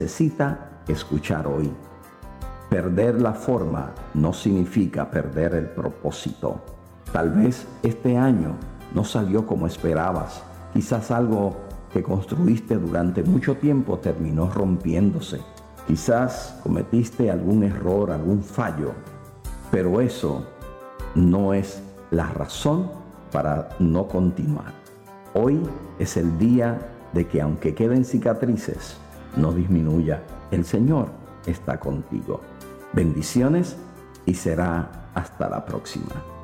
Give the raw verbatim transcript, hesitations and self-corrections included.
necesita escuchar hoy. Perder la forma no significa perder el propósito. Tal vez este año no salió como esperabas. Quizás algo que construiste durante mucho tiempo terminó rompiéndose. Quizás cometiste algún error, algún fallo, pero eso no es la razón para no continuar. Hoy es el día de que aunque queden cicatrices, no disminuya. El Señor está contigo. Bendiciones y será hasta la próxima.